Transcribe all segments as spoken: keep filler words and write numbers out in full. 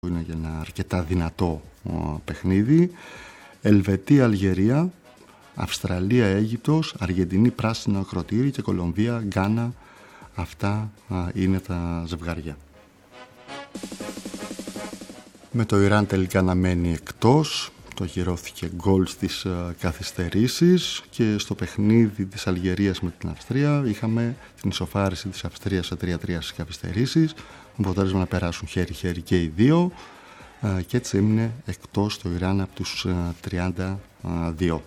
είναι για ένα αρκετά δυνατό παιχνίδι. Ελβετία, Αλγερία, Αυστραλία, Αίγυπτος, Αργεντινή, πράσινο ακροτήρι και Κολομβία, Γκάνα. Αυτά α, είναι τα ζευγάρια. Με το Ιράν τελικά να μένει εκτός, το γυρώθηκε γκολ στις α, καθυστερήσεις, και στο παιχνίδι της Αλγερίας με την Αυστρία είχαμε την ισοφάριση της Αυστρίας σε τρία τρία στις καθυστερήσεις, αποτέλεσμα να περάσουν χέρι-χέρι και οι δύο, α, και έτσι έμεινε εκτός το Ιράν από τους α, τριάντα δύο.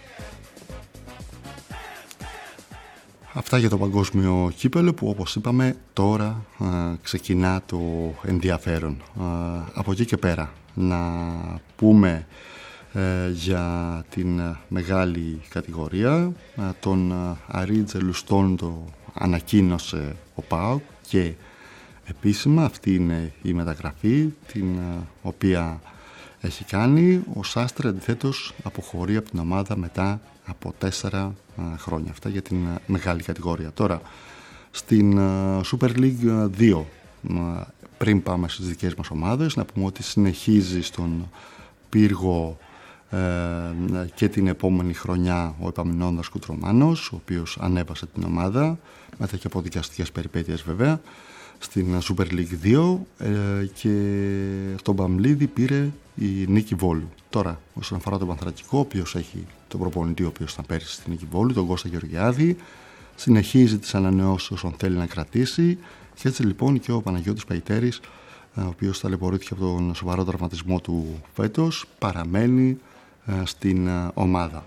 Αυτά για το παγκόσμιο κύπελλο, που όπως είπαμε τώρα α, ξεκινά το ενδιαφέρον. Α, από εκεί και πέρα να πούμε ε, για την μεγάλη κατηγορία. Α, τον Αρίτζε Λουστόν το ανακοίνωσε ο ΠΑΟΚ και επίσημα αυτή είναι η μεταγραφή την α, οποία έχει κάνει. Ο Σάστρε αντιθέτως αποχωρεί από την ομάδα μετά από τέσσερα χρόνια. Αυτά για την μεγάλη κατηγορία. Τώρα στην Super League δύο, πριν πάμε στις δικές μας ομάδες, να πούμε ότι συνεχίζει στον πύργο ε, και την επόμενη χρονιά ο Επαμεινώντας Κουτρομάνος, ο οποίος ανέβασε την ομάδα μετά και από δικαστικές περιπέτειες βέβαια στην Super League δύο, ε, και τον Παμλίδη πήρε η Νίκη Βόλου. Τώρα, όσον αφορά τον Πανθρακικό, ο οποίος έχει τον προπονητή, ο οποίος ήταν πέρυσι στην Νίκη Βόλου, τον Κώστα Γεωργιάδη, συνεχίζει τις ανανεώσεις όσων θέλει να κρατήσει, και έτσι λοιπόν και ο Παναγιώτης Παϊτέρης, ο οποίος ταλαιπωρήθηκε από τον σοβαρό τραυματισμό του φέτος, παραμένει ε, στην ε, ομάδα.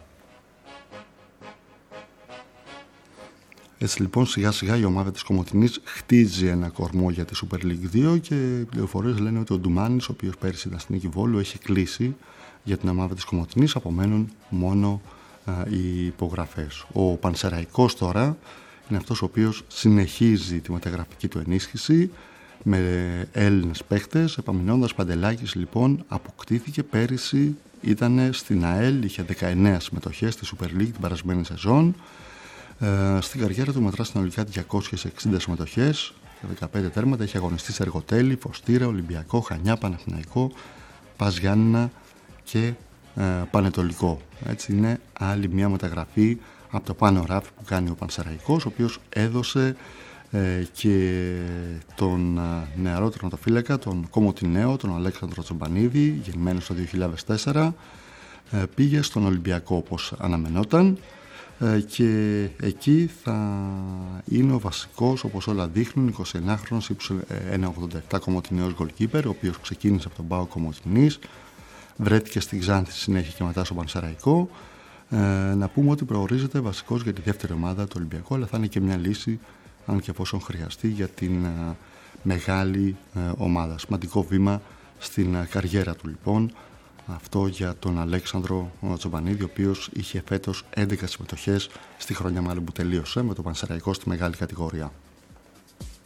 Έτσι λοιπόν σιγά σιγά η ομάδα της Κομοτηνής χτίζει ένα κορμό για τη Super League δύο, και οι πληροφορίες λένε ότι ο Ντουμάνης, ο οποίος πέρυσι ήταν στην Νίκη Βόλου, έχει κλείσει για την ομάδα της Κομοτηνής, απομένουν μόνο α, οι υπογραφές. Ο Πανσεραϊκός τώρα είναι αυτός ο οποίος συνεχίζει τη μεταγραφική του ενίσχυση με Έλληνες παίχτες. Επαμεινώντας Παντελάκης λοιπόν αποκτήθηκε πέρυσι, ήταν στην ΑΕΛ, είχε δεκαεννέα συμμετοχές στη Super League την περασμένη σεζόν. Ε, στην καριέρα του μετρά συνολικά διακόσιες εξήντα συμμετοχές, δεκαπέντε τέρματα, έχει αγωνιστεί σε Εργοτέλη, Φωστήρα, Ολυμπιακό, Χανιά, Παναθηναϊκό, Πας Γιάννηνα και ε, Πανετολικό. Έτσι είναι άλλη μια μεταγραφή από το πάνω ράφι που κάνει ο Πανσεραϊκός, ο οποίος έδωσε ε, και τον ε, νεαρό τερματοφύλακα, τον Κομοτηναίο, τον Αλέξανδρο Τσομπανίδη, γεννημένο το δύο χιλιάδες τέσσερα, ε, πήγε στον Ολυμπιακό όπως αναμενόταν, και εκεί θα είναι ο βασικός, όπως όλα δείχνουν, εικοσιεννάχρονος ύψους ένα ογδόντα επτά Κομοτηναίος goalkeeper, ο οποίος ξεκίνησε από τον ΠΑΟΚ Κομοτηνής, βρέθηκε στη Ξάνθη συνέχεια και μετά στο Πανσεραϊκό. Ε, να πούμε ότι προορίζεται βασικός για τη δεύτερη ομάδα του Ολυμπιακού, αλλά θα είναι και μια λύση, αν και εφόσον χρειαστεί, για την ε, μεγάλη ε, ομάδα. Σημαντικό βήμα στην ε, καριέρα του λοιπόν. Αυτό για τον Αλέξανδρο Τσομπανίδη, ο οποίος είχε φέτος έντεκα συμμετοχές στη χρονιά μάλλον που τελείωσε με το Πανσεραϊκό στη μεγάλη κατηγορία.